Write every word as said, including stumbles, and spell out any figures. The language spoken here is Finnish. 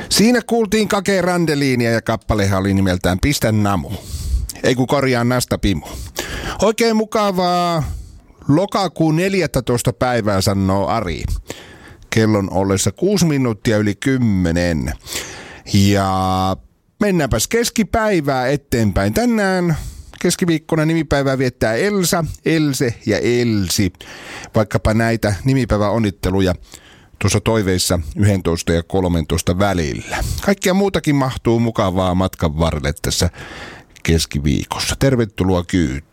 Siinä kuultiin Kake Randeliinia ja kappalehan oli nimeltään Pistä namu. Ei kun korjaan Nasta Pimu. Oikein mukavaa lokakuun neljästoista päivää sanoo Ari. Kellon ollessa kuusi minuuttia yli kymmenen. Ja mennäänpäs keskipäivää eteenpäin. Tänään keskiviikkona nimipäivää viettää Elsa, Else ja Elsi. Vaikkapa näitä nimipäiväonnitteluja tuossa toiveissa yksitoista ja kolmetoista välillä. Kaikkia muutakin mahtuu mukavaa matkan varrelle tässä keskiviikossa. Tervetuloa kyytiin.